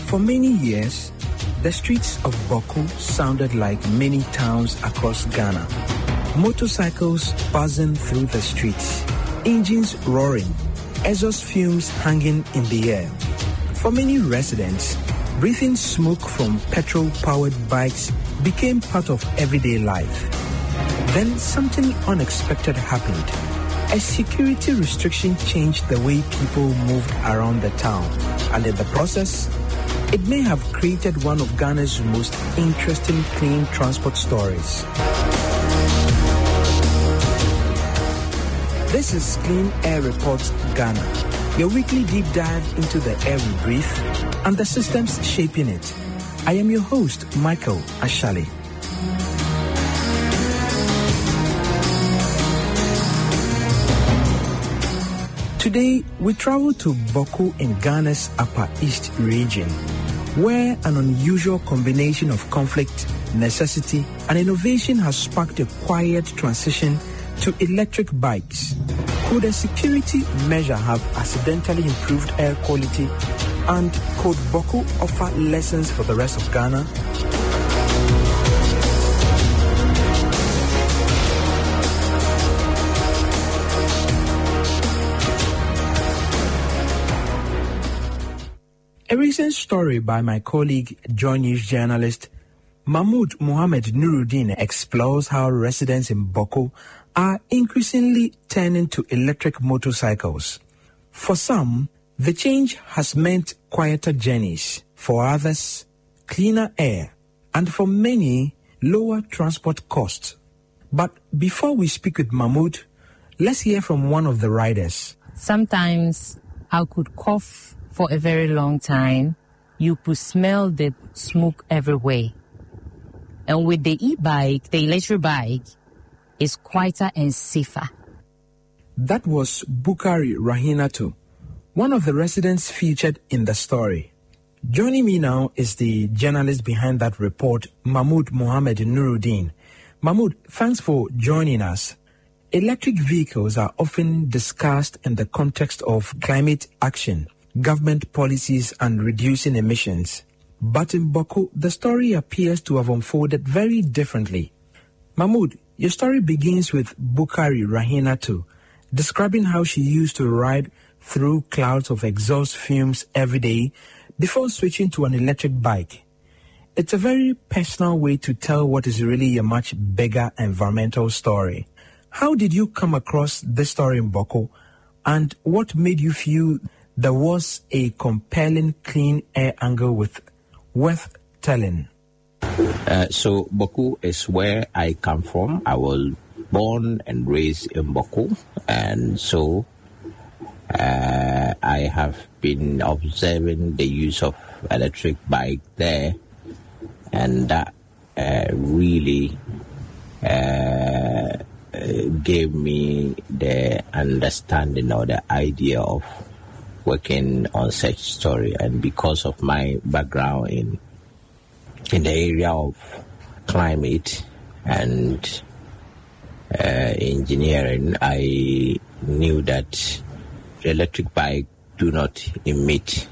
For many years, the streets of Bawku sounded like many towns across Ghana. Motorcycles buzzing through the streets, engines roaring, exhaust fumes hanging in the air. For many residents, breathing smoke from petrol-powered bikes became part of everyday life. Then something unexpected happened. A security restriction changed the way people moved around the town, and in the process, it may have created one of Ghana's most interesting clean transport stories. This is Clean Air Report Ghana, your weekly deep dive into the air we breathe and the systems shaping it. I am your host, Michael Ashali. Today, we travel to Bawku in Ghana's Upper East region, where an unusual combination of conflict, necessity, and innovation has sparked a quiet transition to electric bikes. Could a security measure have accidentally improved air quality? And could Bawku offer lessons for the rest of Ghana? A recent story by my colleague, Joy News journalist Mahmoud Mohammed Nuruddin explores how residents in Bawku are increasingly turning to electric motorcycles. For some, the change has meant quieter journeys. For others, cleaner air. And for many, lower transport costs. But before we speak with Mahmoud, let's hear from one of the riders. Sometimes I could cough for a very long time. You could smell the smoke everywhere. And with the e-bike, the electric bike, it's quieter and safer. That was Bukari Rahinatu, one of the residents featured in the story. Joining me now is the journalist behind that report, Mahmoud Mohammed Nuruddin. Mahmoud, thanks for joining us. Electric vehicles are often discussed in the context of climate action, government policies, and reducing emissions. But in Bawku, the story appears to have unfolded very differently. Mahmoud, your story begins with Bukari Rahinatu, describing how she used to ride through clouds of exhaust fumes every day before switching to an electric bike. It's a very personal way to tell what is really a much bigger environmental story. How did you come across this story in Bawku, and what made you feel there was a compelling clean air angle worth telling? So Bawku is where I come from. I was born and raised in Bawku, and so I have been observing the use of electric bike there, and that really gave me the understanding or the idea of working on such story. And because of my background in the area of climate and engineering, I knew that the electric bike do not emit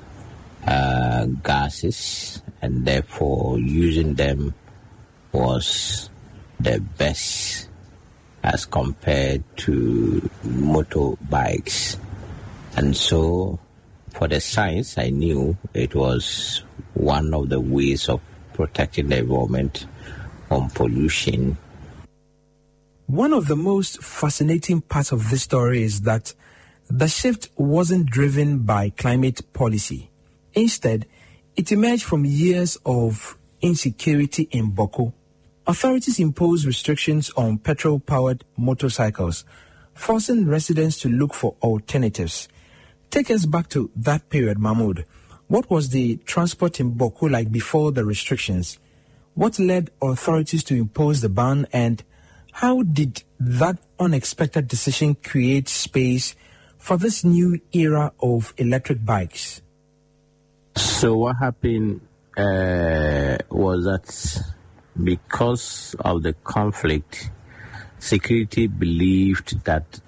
gases, and therefore using them was the best as compared to motorbikes. And so for the science, I knew it was one of the ways of protecting the environment from pollution. One of the most fascinating parts of this story is that the shift wasn't driven by climate policy. Instead, it emerged from years of insecurity in Bawku. Authorities imposed restrictions on petrol-powered motorcycles, forcing residents to look for alternatives. Take us back to that period, Mahmoud. What was the transport in Bawku like before the restrictions? What led authorities to impose the ban, and how did that unexpected decision create space for this new era of electric bikes? So what happened was that because of the conflict, security believed that